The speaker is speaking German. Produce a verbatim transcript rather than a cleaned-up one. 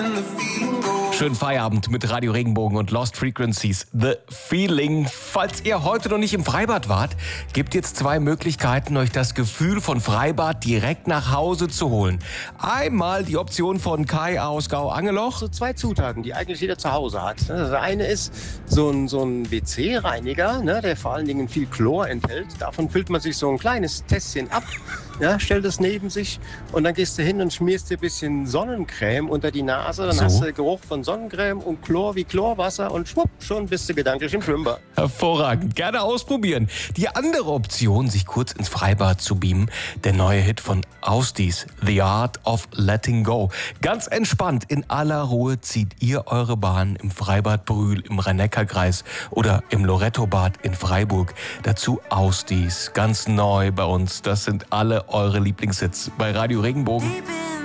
Schönen Feierabend mit Radio Regenbogen und Lost Frequencies. The Feeling. Falls ihr heute noch nicht im Freibad wart, gibt jetzt zwei Möglichkeiten, euch das Gefühl von Freibad direkt nach Hause zu holen. Einmal die Option von Kai aus Gau-Angeloch. So zwei Zutaten, die eigentlich jeder zu Hause hat. Das eine ist so ein, so ein W C-Reiniger, ne, der vor allen Dingen viel Chlor enthält. Davon füllt man sich so ein kleines Tässchen ab, ja, stellt es neben sich und dann gehst du hin und schmierst dir ein bisschen Sonnencreme unter die Nase. Dann So. hast du Geruch von Sonnencreme und Chlor wie Chlorwasser und schwupp, schon bist du gedanklich im Schwimmbad. Hervorragend, gerne ausprobieren. Die andere Option, sich kurz ins Freibad zu beamen, der neue Hit von Austis, The Art of Letting Go. Ganz entspannt, in aller Ruhe zieht ihr eure Bahn im Freibad Brühl im Rhein-Neckar-Kreis oder im Loretto-Bad in Freiburg. Dazu Austis, ganz neu bei uns. Das sind alle eure Lieblingshits bei Radio Regenbogen.